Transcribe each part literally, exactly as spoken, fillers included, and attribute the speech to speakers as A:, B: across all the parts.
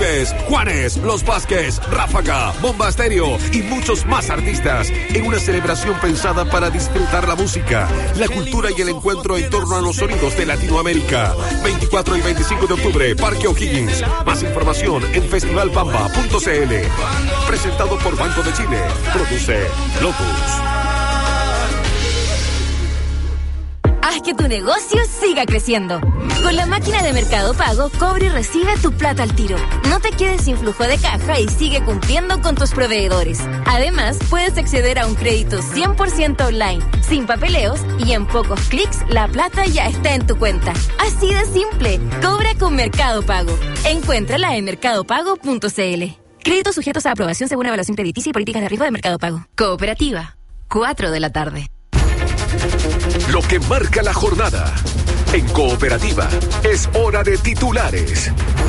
A: Vives, Juanes, Los Vázquez, Ráfaga, Bomba Estéreo y muchos más artistas en una celebración pensada para disfrutar la música, la cultura y el encuentro en torno a los sonidos de Latinoamérica. veinticuatro y veinticinco de octubre, Parque O'Higgins. Más información en festival bamba punto c l. Presentado por Banco de Chile. Produce Lotus.
B: Haz que tu negocio siga creciendo. Con la máquina de Mercado Pago, cobra y recibe tu plata al tiro. No te quedes sin flujo de caja y sigue cumpliendo con tus proveedores. Además, puedes acceder a un crédito cien por ciento online, sin papeleos, y en pocos clics la plata ya está en tu cuenta. Así de simple. Cobra con Mercado Pago. Encuéntrala en mercado pago punto c l. Créditos sujetos a aprobación según evaluación crediticia y políticas de riesgo de Mercado Pago. Cooperativa. cuatro de la tarde.
A: Lo que marca la jornada. En Cooperativa es hora de titulares.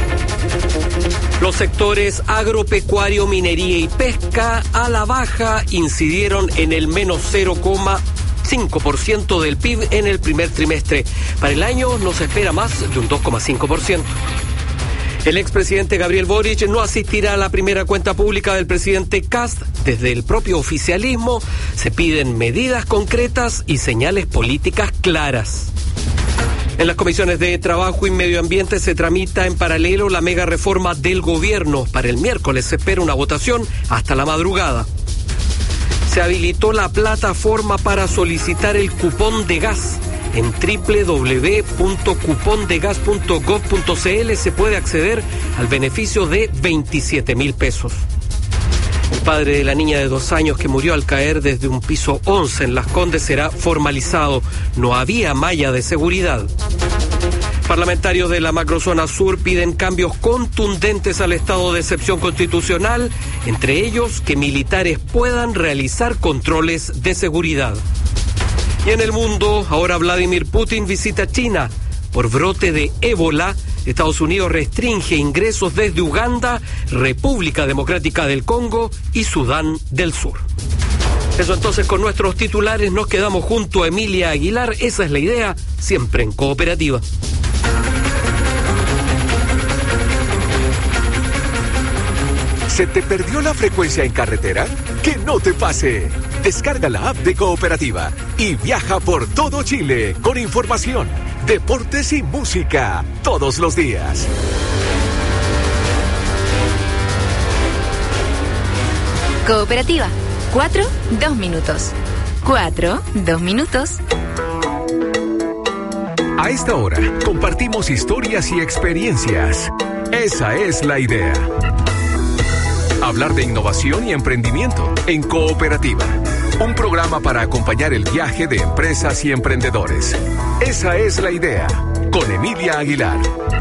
C: Los sectores agropecuario, minería y pesca a la baja incidieron en el menos cero coma cinco por ciento del P I B en el primer trimestre. Para el año no se espera más de un dos coma cinco por ciento. El expresidente Gabriel Boric no asistirá a la primera cuenta pública del presidente Kast. Desde el propio oficialismo se piden medidas concretas y señales políticas claras. En las comisiones de Trabajo y Medio Ambiente se tramita en paralelo la mega reforma del gobierno. Para el miércoles se espera una votación hasta la madrugada. Se habilitó la plataforma para solicitar el cupón de gas. En doble u doble u doble u punto cupón de gas punto gov punto c l se puede acceder al beneficio de veintisiete mil pesos. El padre de la niña de dos años que murió al caer desde un piso once en Las Condes será formalizado. No había malla de seguridad. Parlamentarios de la macrozona sur piden cambios contundentes al estado de excepción constitucional, entre ellos que militares puedan realizar controles de seguridad. Y en el mundo, ahora Vladimir Putin visita China. Por brote de ébola, Estados Unidos restringe ingresos desde Uganda, República Democrática del Congo y Sudán del Sur. Eso entonces, con nuestros titulares nos quedamos junto a Emilia Aguilar. Esa es la idea, siempre en Cooperativa.
A: ¿Se te perdió la frecuencia en carretera? ¡Que no te pase! Descarga la app de Cooperativa y viaja por todo Chile con información, deportes y música todos los días.
B: Cooperativa. Cuatro, dos minutos. Cuatro, dos minutos.
A: A esta hora compartimos historias y experiencias. Esa es la idea. Hablar de innovación y emprendimiento en Cooperativa. Un programa para acompañar el viaje de empresas y emprendedores. Esa es la idea. Con Emilia Aguilar.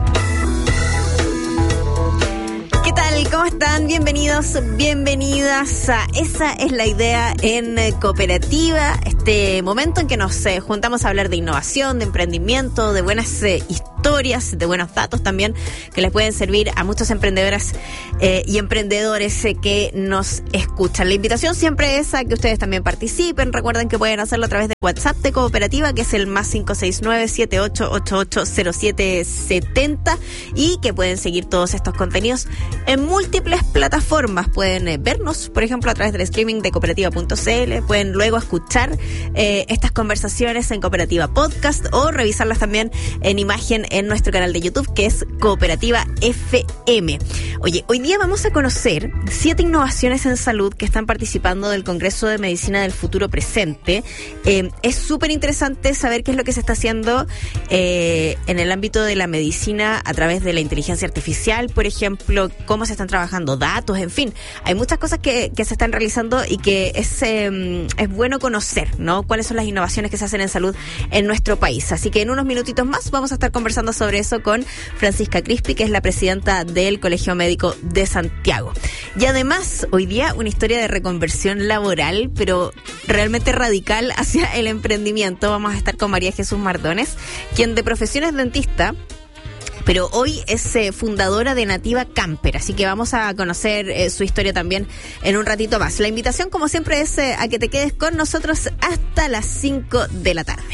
D: ¿Qué tal? ¿Cómo están? Bienvenidos, bienvenidas a Esa es la idea en Cooperativa. Este momento en que nos eh, juntamos a hablar de innovación, de emprendimiento, de buenas eh, historias, de buenos datos también que les pueden servir a muchas emprendedoras eh, y emprendedores eh, que nos escuchan. La invitación siempre es a que ustedes también participen. Recuerden que pueden hacerlo a través de WhatsApp de Cooperativa, que es el más cinco seis nueve, siete ocho ocho ocho, cero siete siete cero, y que pueden seguir todos estos contenidos en múltiples plataformas. Pueden eh, vernos, por ejemplo, a través del streaming de cooperativa punto c l. Pueden luego escuchar eh, estas conversaciones en Cooperativa Podcast o revisarlas también en imagen en nuestro canal de YouTube, que es Cooperativa F M. Oye, hoy día vamos a conocer siete innovaciones en salud que están participando del Congreso de Medicina del Futuro Presente. Eh, es súper interesante saber qué es lo que se está haciendo eh, en el ámbito de la medicina a través de la inteligencia artificial, por ejemplo, cómo se están trabajando datos, en fin. Hay muchas cosas que, que se están realizando y que es, eh, es bueno conocer, ¿no? Cuáles son las innovaciones que se hacen en salud en nuestro país. Así que en unos minutitos más vamos a estar conversando sobre eso con Francisca Crispi, que es la presidenta del Colegio Médico de Santiago. Y además, hoy día una historia de reconversión laboral, pero realmente radical hacia el emprendimiento. Vamos a estar con María Jesús Mardones, quien de profesión es dentista, pero hoy es eh, fundadora de Nativa Camper, así que vamos a conocer eh, su historia también en un ratito más. La invitación, como siempre, es eh, a que te quedes con nosotros hasta las cinco de la tarde.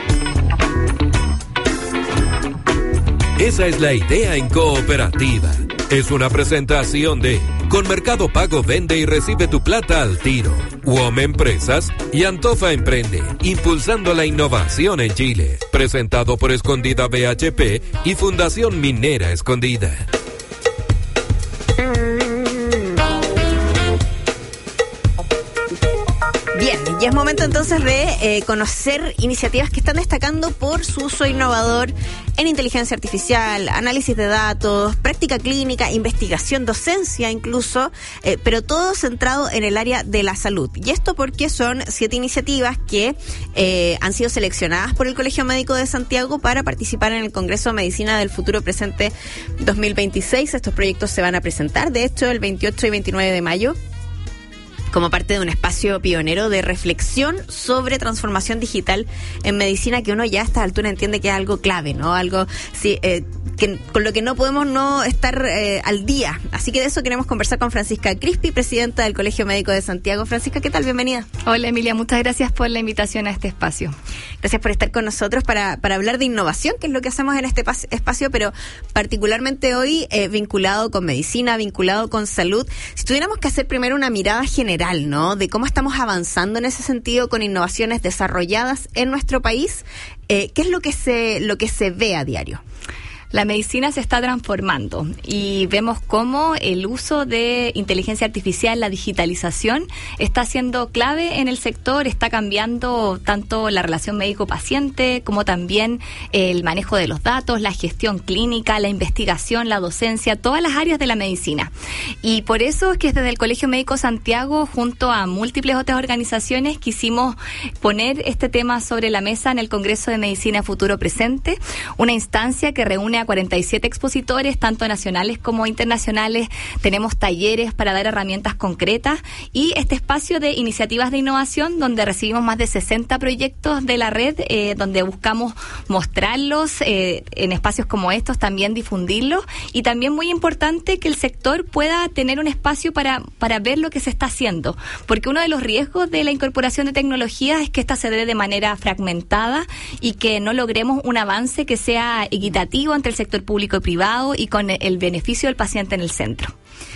E: Esa es la idea en Cooperativa. es una presentación de Con Mercado Pago vende y recibe tu plata al tiro. U O M Empresas y Antofa Emprende, impulsando la innovación en Chile. Presentado por Escondida B H P y Fundación Minera Escondida.
D: Bien, y es momento entonces de eh, conocer iniciativas que están destacando por su uso innovador en inteligencia artificial, análisis de datos, práctica clínica, investigación, docencia incluso, eh, pero todo centrado en el área de la salud. Y esto porque son siete iniciativas que eh, han sido seleccionadas por el Colegio Médico de Santiago para participar en el Congreso de Medicina del Futuro Presente dos mil veintiséis. Estos proyectos se van a presentar, de hecho, el veintiocho y veintinueve de mayo. Como parte de un espacio pionero de reflexión sobre transformación digital en medicina, que uno ya a esta altura entiende que es algo clave, ¿no? Algo sí, eh, que, con lo que no podemos no estar eh, al día. Así que de eso queremos conversar con Francisca Crispi, presidenta del Colegio Médico de Santiago. Francisca, ¿qué tal? Bienvenida.
F: Hola, Emilia, muchas gracias por la invitación a este espacio.
D: Gracias por estar con nosotros para, para hablar de innovación, que es lo que hacemos en este pas- espacio, pero particularmente hoy eh, vinculado con medicina, vinculado con salud. Si tuviéramos que hacer primero una mirada general, ¿no?, de cómo estamos avanzando en ese sentido con innovaciones desarrolladas en nuestro país, eh, ¿qué es lo que se lo que se ve a diario?
F: La medicina se está transformando y vemos cómo el uso de inteligencia artificial, la digitalización, está siendo clave en el sector, está cambiando tanto la relación médico-paciente como también el manejo de los datos, la gestión clínica, la investigación, la docencia, todas las áreas de la medicina. Y por eso es que desde el Colegio Médico Santiago, junto a múltiples otras organizaciones, quisimos poner este tema sobre la mesa en el Congreso de Medicina Futuro Presente, una instancia que reúne a cuarenta y siete expositores, tanto nacionales como internacionales. Tenemos talleres para dar herramientas concretas y este espacio de iniciativas de innovación donde recibimos más de sesenta proyectos de la red, eh, donde buscamos mostrarlos eh, en espacios como estos, también difundirlos, y también muy importante que el sector pueda tener un espacio para, para ver lo que se está haciendo, porque uno de los riesgos de la incorporación de tecnologías es que esta se dé de manera fragmentada y que no logremos un avance que sea equitativo entre el sector público y privado y con el beneficio del paciente en el centro.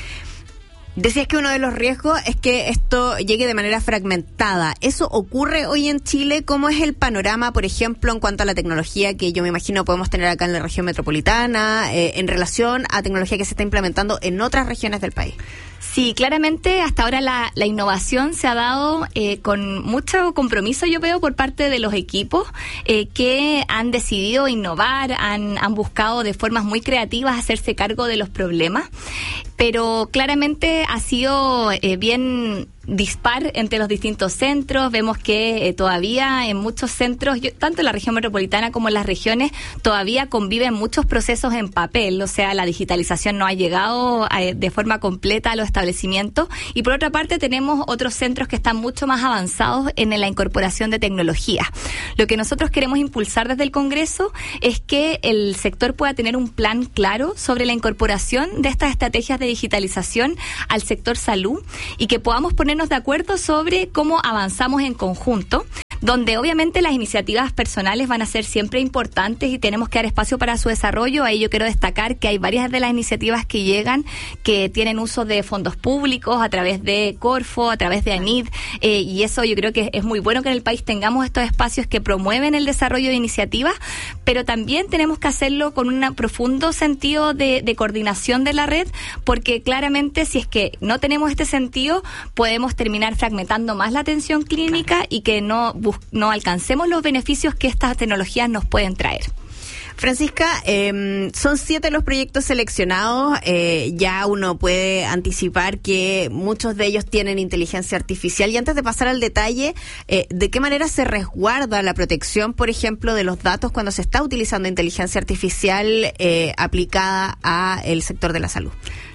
D: Decías que uno de los riesgos es que esto llegue de manera fragmentada. ¿Eso ocurre hoy en Chile? ¿Cómo es el panorama, por ejemplo, en cuanto a la tecnología que yo me imagino podemos tener acá en la región metropolitana, eh, en relación a tecnología que se está implementando en otras regiones del país?
F: Sí, claramente hasta ahora la, la innovación se ha dado eh, con mucho compromiso, yo veo, por parte de los equipos eh, que han decidido innovar, han, han buscado de formas muy creativas hacerse cargo de los problemas, pero claramente ha sido eh, bien dispar entre los distintos centros. Vemos que eh, todavía en muchos centros, yo, tanto en la región metropolitana como en las regiones, todavía conviven muchos procesos en papel, o sea, la digitalización no ha llegado eh, de forma completa a los establecimientos, y por otra parte tenemos otros centros que están mucho más avanzados en la incorporación de tecnología. Lo que nosotros queremos impulsar desde el Congreso es que el sector pueda tener un plan claro sobre la incorporación de estas estrategias de digitalización al sector salud y que podamos poner de acuerdo sobre cómo avanzamos en conjunto, donde obviamente las iniciativas personales van a ser siempre importantes y tenemos que dar espacio para su desarrollo. Ahí yo quiero destacar que hay varias de las iniciativas que llegan que tienen uso de fondos públicos a través de Corfo, a través de ANID, eh, y eso yo creo que es muy bueno que en el país tengamos estos espacios que promueven el desarrollo de iniciativas, pero también tenemos que hacerlo con un profundo sentido de, de coordinación de la red, porque claramente si es que no tenemos este sentido, podemos terminar fragmentando más la atención clínica y que no no alcancemos los beneficios que estas tecnologías nos pueden traer.
D: Francisca, eh, son siete los proyectos seleccionados, eh, ya uno puede anticipar que muchos de ellos tienen inteligencia artificial, y antes de pasar al detalle, eh, ¿de qué manera se resguarda la protección, por ejemplo, de los datos cuando se está utilizando inteligencia artificial eh, aplicada a el sector de la salud?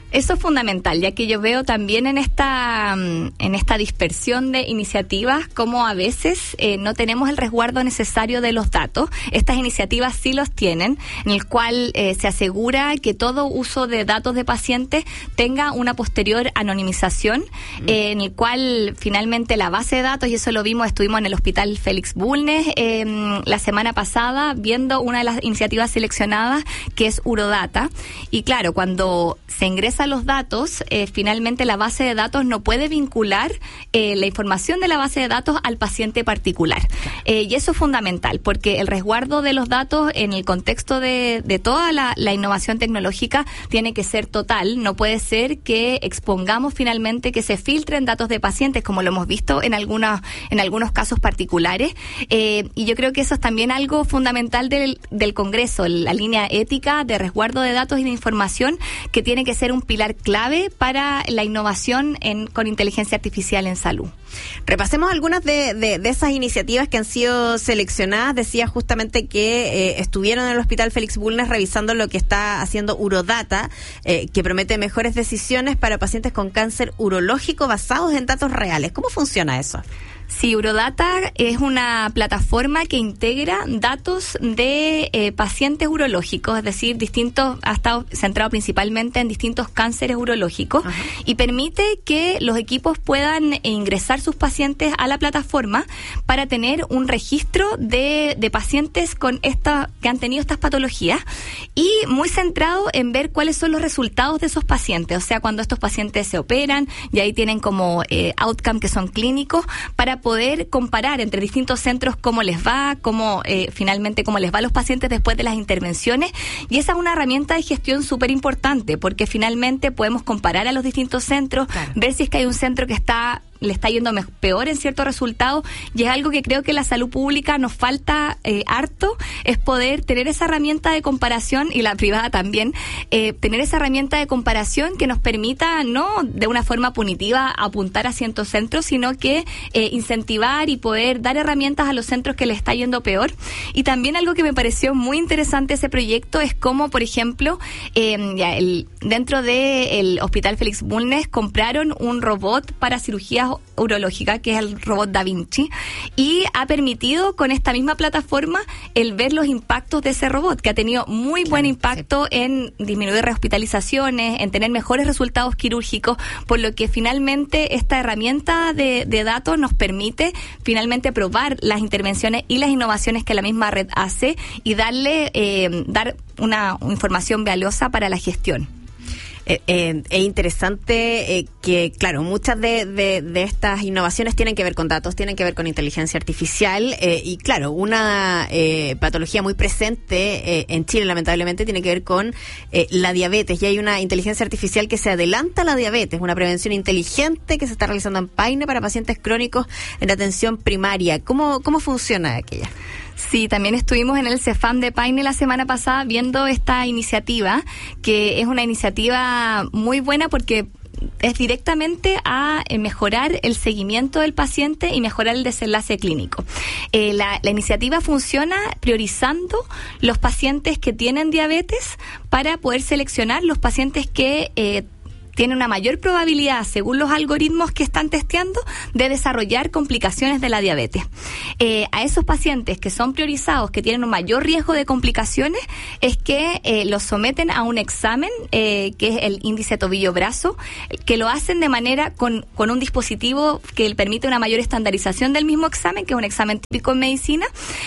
F: Eso es fundamental, ya que yo veo también en esta en esta dispersión de iniciativas como a veces eh, no tenemos el resguardo necesario de los datos. Estas iniciativas sí los tienen, en el cual eh, se asegura que todo uso de datos de pacientes tenga una posterior anonimización, mm. eh, en el cual finalmente la base de datos, y eso lo vimos, estuvimos en el Hospital Félix Bulnes eh, la semana pasada viendo una de las iniciativas seleccionadas, que es Urodata, y claro, cuando se ingresa los datos, eh, finalmente la base de datos no puede vincular eh, la información de la base de datos al paciente particular. Eh, y eso es fundamental, porque el resguardo de los datos en el contexto de, de toda la, la innovación tecnológica tiene que ser total. No puede ser que expongamos finalmente que se filtren datos de pacientes, como lo hemos visto en, alguna, en algunos casos particulares. Eh, y yo creo que eso es también algo fundamental del, del Congreso, la línea ética de resguardo de datos y de información, que tiene que ser un pilar clave para la innovación en, con inteligencia artificial en salud.
D: Repasemos algunas de, de, de esas iniciativas que han sido seleccionadas. Decía justamente que eh, estuvieron en el Hospital Félix Bulnes revisando lo que está haciendo Urodata, eh, que promete mejores decisiones para pacientes con cáncer urológico basados en datos reales. ¿Cómo funciona eso?
F: Sí, Urodata es una plataforma que integra datos de eh, pacientes urológicos, es decir, distintos, ha estado centrado principalmente en distintos cánceres urológicos. Ajá. Y permite que los equipos puedan eh, ingresar sus pacientes a la plataforma para tener un registro de, de pacientes con esta, que han tenido estas patologías, y muy centrado en ver cuáles son los resultados de esos pacientes, o sea, cuando estos pacientes se operan, y ahí tienen como eh, outcome que son clínicos, para poder comparar entre distintos centros cómo les va, cómo eh, finalmente cómo les va a los pacientes después de las intervenciones. Y esa es una herramienta de gestión súper importante, porque finalmente podemos comparar a los distintos centros, claro, ver si es que hay un centro que está le está yendo me- peor en ciertos resultados, y es algo que creo que la salud pública nos falta eh, harto, es poder tener esa herramienta de comparación, y la privada también, eh, tener esa herramienta de comparación que nos permita, no de una forma punitiva apuntar a ciertos centros, sino que eh, incentivar y poder dar herramientas a los centros que les está yendo peor. Y también algo que me pareció muy interesante ese proyecto es cómo, por ejemplo, eh, ya el, dentro del Hospital Félix Bulnes compraron un robot para cirugías urológica, que es el robot Da Vinci, y ha permitido con esta misma plataforma el ver los impactos de ese robot, que ha tenido muy buen impacto sí. en disminuir rehospitalizaciones, en tener mejores resultados quirúrgicos, por lo que finalmente esta herramienta de, de datos nos permite finalmente probar las intervenciones y las innovaciones que la misma red hace, y darle eh, dar una información valiosa para la gestión.
D: Eh, eh, es interesante eh, que, claro, muchas de, de, de estas innovaciones tienen que ver con datos, tienen que ver con inteligencia artificial, eh, y claro, una eh, patología muy presente eh, en Chile, lamentablemente, tiene que ver con eh, la diabetes, y hay una inteligencia artificial que se adelanta a la diabetes, una prevención inteligente que se está realizando en Paine para pacientes crónicos en atención primaria. ¿Cómo, cómo funciona aquella?
F: Sí, también estuvimos en el CEFAM de Paine la semana pasada viendo esta iniciativa, que es una iniciativa muy buena porque es directamente a mejorar el seguimiento del paciente y mejorar el desenlace clínico. Eh, la, la iniciativa funciona priorizando los pacientes que tienen diabetes para poder seleccionar los pacientes que eh, tiene una mayor probabilidad, según los algoritmos que están testeando, de desarrollar complicaciones de la diabetes. Eh, a esos pacientes que son priorizados, que tienen un mayor riesgo de complicaciones, es que eh, los someten a un examen, eh, que es el índice tobillo-brazo, que lo hacen de manera con, con un dispositivo que permite una mayor estandarización del mismo examen, que es un examen típico en medicina,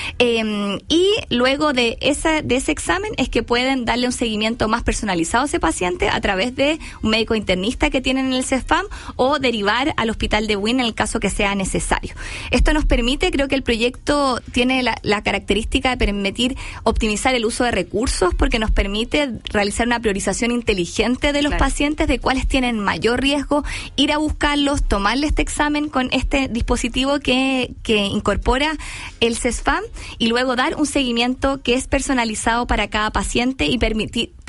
F: eh, y luego de, esa, de ese examen es que pueden darle un seguimiento más personalizado a ese paciente a través de un médico internista que tienen en el CEFAM, o derivar al hospital de Buin en el caso que sea necesario. Esto nos permite, creo que el proyecto tiene la, la característica de permitir optimizar el uso de recursos, porque nos permite realizar una priorización inteligente de los claro. pacientes, de cuáles tienen mayor riesgo, ir a buscarlos, tomarle este examen con este dispositivo que, que incorpora el CEFAM, y luego dar un seguimiento que es personalizado para cada paciente, y permitir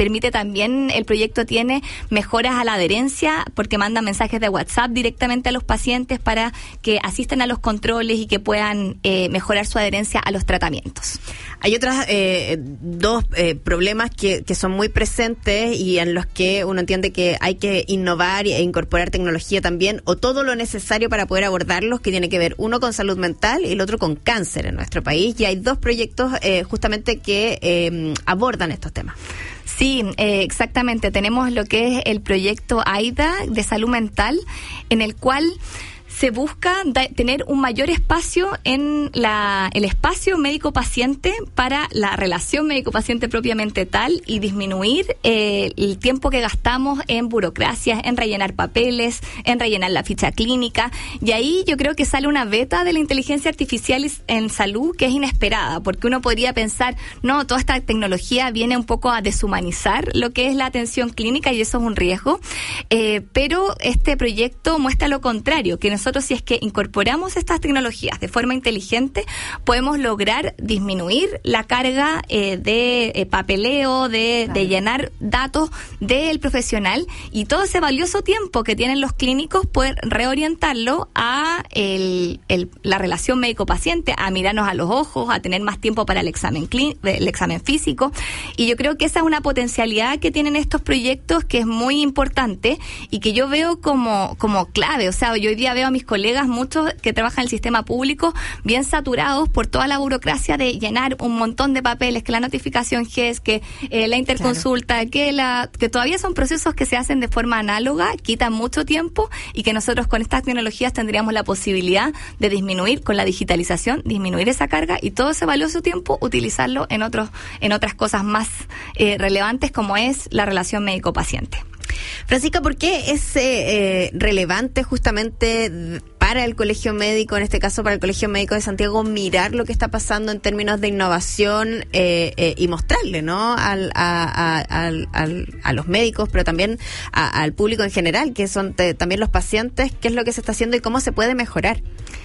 F: permite también, el proyecto tiene mejoras a la adherencia porque manda mensajes de WhatsApp directamente a los pacientes para que asistan a los controles y que puedan eh, mejorar su adherencia a los tratamientos.
D: Hay otros eh, dos eh, problemas que, que son muy presentes y en los que uno entiende que hay que innovar e incorporar tecnología también, o todo lo necesario para poder abordarlos, que tiene que ver uno con salud mental y el otro con cáncer en nuestro país. Y hay dos proyectos eh, justamente que eh, abordan estos temas.
F: Sí, eh, exactamente. Tenemos lo que es el proyecto AIDA de salud mental, en el cual se busca da, tener un mayor espacio en la, el espacio médico-paciente para la relación médico-paciente propiamente tal y disminuir eh, el tiempo que gastamos en burocracias, en rellenar papeles, en rellenar la ficha clínica. Y ahí yo creo que sale una beta de la inteligencia artificial en salud que es inesperada, porque uno podría pensar, no, toda esta tecnología viene un poco a deshumanizar lo que es la atención clínica y eso es un riesgo. Eh, pero este proyecto muestra lo contrario, que nosotros si es que incorporamos estas tecnologías de forma inteligente, podemos lograr disminuir la carga eh, de eh, papeleo, de, claro. de llenar datos del profesional, y todo ese valioso tiempo que tienen los clínicos poder reorientarlo a el, el, la relación médico-paciente, a mirarnos a los ojos, a tener más tiempo para el examen clín, el examen físico. Y yo creo que esa es una potencialidad que tienen estos proyectos que es muy importante y que yo veo como, como clave. O sea, yo hoy día veo a mis colegas, muchos que trabajan en el sistema público, bien saturados por toda la burocracia de llenar un montón de papeles, que la notificación G E S, que eh, la interconsulta, claro. que la que todavía son procesos que se hacen de forma análoga, quitan mucho tiempo, y que nosotros con estas tecnologías tendríamos la posibilidad de disminuir, con la digitalización, disminuir esa carga y todo ese valioso tiempo utilizarlo en otros en otras cosas más eh, relevantes, como es la relación médico-paciente.
D: Francisca, ¿por qué es eh, relevante justamente para el Colegio Médico, en este caso para el Colegio Médico de Santiago, mirar lo que está pasando en términos de innovación eh, eh, y mostrarle, ¿no? Al, a, a, al, al, a los médicos, pero también a, al público en general, que son te, también los pacientes, qué es lo que se está haciendo y cómo se puede mejorar?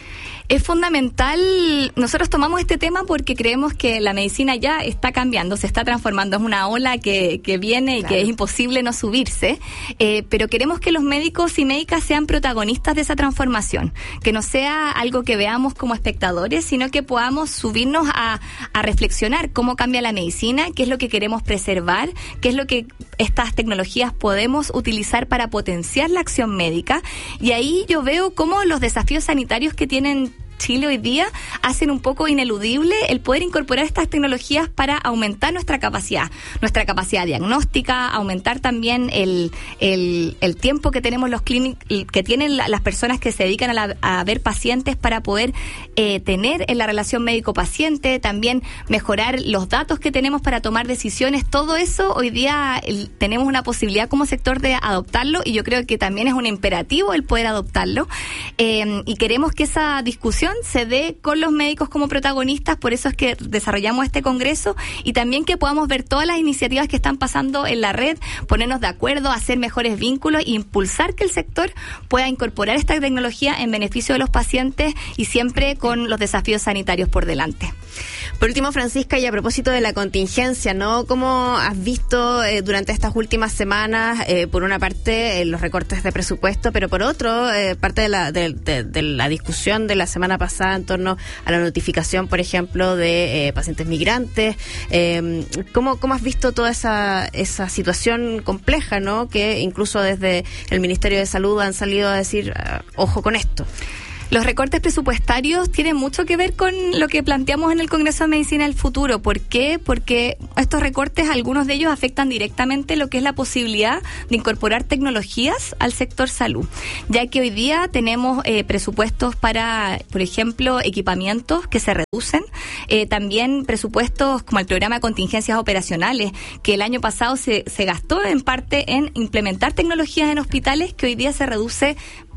F: Es fundamental, nosotros tomamos este tema porque creemos que la medicina ya está cambiando, se está transformando, es una ola que, que viene y claro. que es imposible no subirse, eh, pero queremos que los médicos y médicas sean protagonistas de esa transformación, que no sea algo que veamos como espectadores, sino que podamos subirnos a, a reflexionar cómo cambia la medicina, qué es lo que queremos preservar, qué es lo que estas tecnologías podemos utilizar para potenciar la acción médica. Y ahí yo veo cómo los desafíos sanitarios que tienen Chile hoy día hacen un poco ineludible el poder incorporar estas tecnologías para aumentar nuestra capacidad, nuestra capacidad diagnóstica, aumentar también el, el, el tiempo que tenemos los clínicos, que tienen la, las personas que se dedican a, la, a ver pacientes para poder eh, tener en la relación médico-paciente, también mejorar los datos que tenemos para tomar decisiones. Todo eso hoy día el, tenemos una posibilidad como sector de adoptarlo, y yo creo que también es un imperativo el poder adoptarlo, eh, y queremos que esa discusión se dé con los médicos como protagonistas. Por eso es que desarrollamos este congreso, y también que podamos ver todas las iniciativas que están pasando en la red, ponernos de acuerdo, hacer mejores vínculos e impulsar que el sector pueda incorporar esta tecnología en beneficio de los pacientes, y siempre con los desafíos sanitarios por delante.
D: Por último, Francisca, y a propósito de la contingencia, ¿no? ¿Cómo has visto eh, durante estas últimas semanas, eh, por una parte, eh, los recortes de presupuesto, pero por otro, eh, parte de la, de, de, de la discusión de la semana pasada en torno a la notificación, por ejemplo, de eh, pacientes migrantes? Eh, ¿cómo, ¿Cómo has visto toda esa, esa situación compleja, ¿no? Que incluso desde el Ministerio de Salud han salido a decir, uh, ojo con esto?
F: Los recortes presupuestarios tienen mucho que ver con lo que planteamos en el Congreso de Medicina del Futuro. ¿Por qué? Porque estos recortes, algunos de ellos afectan directamente lo que es la posibilidad de incorporar tecnologías al sector salud, ya que hoy día tenemos eh, presupuestos para, por ejemplo, equipamientos que se reducen, eh, también presupuestos como el programa de contingencias operacionales, que el año pasado se, se gastó en parte en implementar tecnologías en hospitales, que hoy día se reduce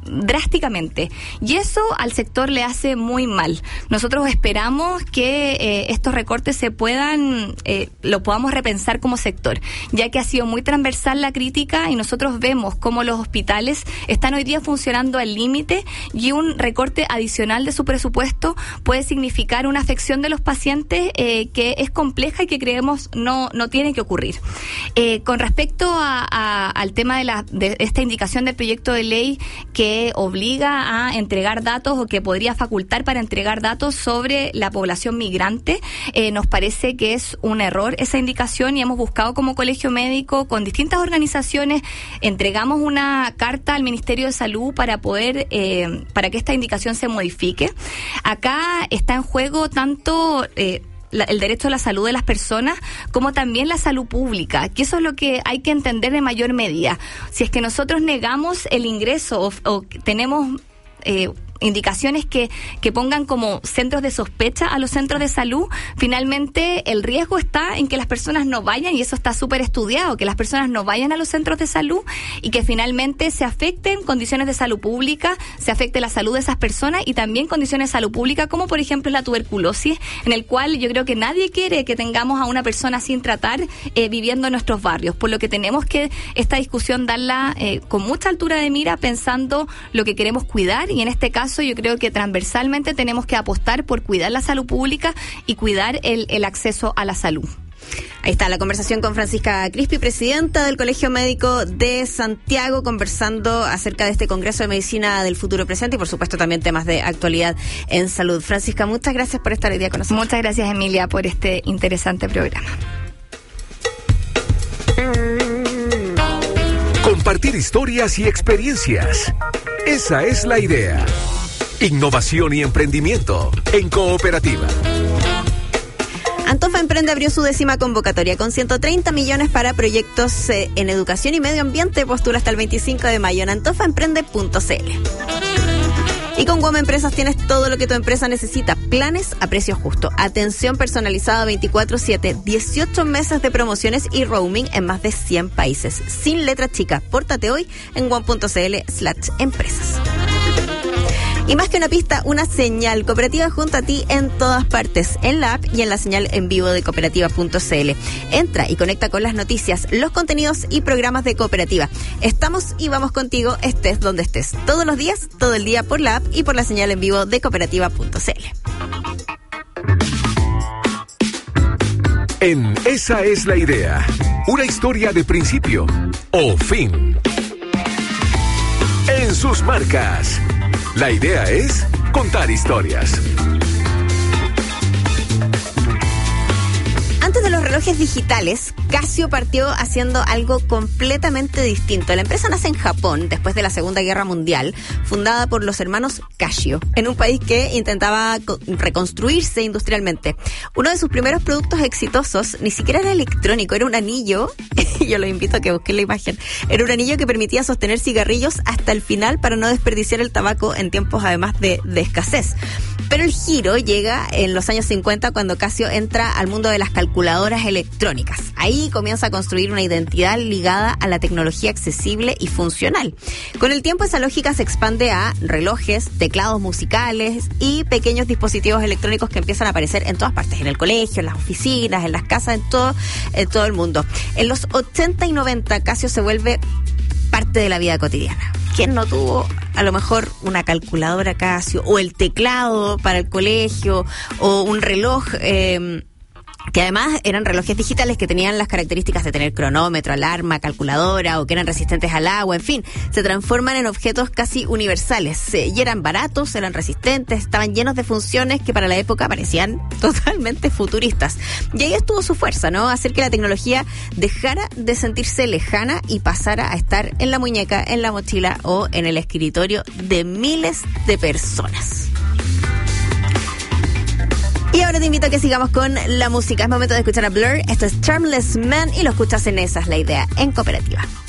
F: drásticamente. Y eso al sector le hace muy mal. Nosotros esperamos que eh, estos recortes se puedan, eh, lo podamos repensar como sector, ya que ha sido muy transversal la crítica y nosotros vemos cómo los hospitales están hoy día funcionando al límite y un recorte adicional de su presupuesto puede significar una afección de los pacientes eh, que es compleja y que creemos no, no tiene que ocurrir. Eh, con respecto a, a, al tema de, la, de esta indicación del proyecto de ley que obliga a entregar datos o que podría facultar para entregar datos sobre la población migrante, eh, nos parece que es un error esa indicación y hemos buscado como colegio médico con distintas organizaciones, entregamos una carta al Ministerio de Salud para poder, eh, para que esta indicación se modifique. Acá está en juego tanto eh, La, el derecho a la salud de las personas, como también la salud pública, que eso es lo que hay que entender de mayor medida. Si es que nosotros negamos el ingreso o, o tenemos eh, indicaciones que, que pongan como centros de sospecha a los centros de salud, finalmente el riesgo está en que las personas no vayan, y eso está súper estudiado, que las personas no vayan a los centros de salud y que finalmente se afecten condiciones de salud pública, se afecte la salud de esas personas y también condiciones de salud pública, como por ejemplo la tuberculosis, en el cual yo creo que nadie quiere que tengamos a una persona sin tratar eh, viviendo en nuestros barrios, por lo que tenemos que esta discusión darla eh, con mucha altura de mira, pensando lo que queremos cuidar, y en este caso yo creo que transversalmente tenemos que apostar por cuidar la salud pública y cuidar el, el acceso a la salud.
D: Ahí está la conversación con Francisca Crispi, presidenta del Colegio Médico de Santiago, conversando acerca de este Congreso de Medicina del Futuro Presente y por supuesto también temas de actualidad en salud. Francisca, muchas gracias por estar hoy día con nosotros.
F: Muchas gracias, Emilia, por este interesante programa.
A: Compartir historias y experiencias. Esa es la idea. Innovación y emprendimiento en Cooperativa.
D: Antofa Emprende abrió su décima convocatoria con ciento treinta millones para proyectos eh, en educación y medio ambiente. Postula hasta el veinticinco de mayo en antofa emprende punto c l. Y con WOM Empresas tienes todo lo que tu empresa necesita. Planes a precio justo. Atención personalizada veinticuatro siete. dieciocho meses de promociones y roaming en más de cien países. Sin letra chica. Pórtate hoy en wom punto c l slash empresas. Y más que una pista, una señal. Cooperativa junto a ti en todas partes, en la app y en la señal en vivo de cooperativa punto c l. Entra y conecta con las noticias, los contenidos y programas de Cooperativa. Estamos y vamos contigo, estés donde estés. Todos los días, todo el día por la app y por la señal en vivo de cooperativa punto c l.
A: En Esa es la idea. Una historia de principio o fin. En sus marcas. La idea es contar historias.
D: Antes de los relojes digitales, Casio partió haciendo algo completamente distinto. La empresa nace en Japón después de la Segunda Guerra Mundial, fundada por los hermanos Casio, en un país que intentaba co- reconstruirse industrialmente. Uno de sus primeros productos exitosos ni siquiera era electrónico, era un anillo, yo los invito a que busquen la imagen, era un anillo que permitía sostener cigarrillos hasta el final para no desperdiciar el tabaco en tiempos además de, de escasez. Pero el giro llega en los años cincuenta cuando Casio entra al mundo de las calculadoras electrónicas. Ahí comienza a construir una identidad ligada a la tecnología accesible y funcional. Con el tiempo esa lógica se expande a relojes, teclados musicales y pequeños dispositivos electrónicos que empiezan a aparecer en todas partes, en el colegio, en las oficinas, en las casas, en todo, en todo el mundo. En los ochenta y noventa Casio se vuelve parte de la vida cotidiana. ¿Quién no tuvo a lo mejor una calculadora Casio o el teclado para el colegio o un reloj eh, que además eran relojes digitales que tenían las características de tener cronómetro, alarma, calculadora o que eran resistentes al agua, en fin, se transforman en objetos casi universales eh, y eran baratos, eran resistentes, estaban llenos de funciones que para la época parecían totalmente futuristas. Y ahí estuvo su fuerza, ¿no? Hacer que la tecnología dejara de sentirse lejana y pasara a estar en la muñeca, en la mochila o en el escritorio de miles de personas. Y ahora te invito a que sigamos con la música. Es momento de escuchar a Blur. Esto es Charmless Man y lo escuchas en Esa es la idea, en Cooperativa.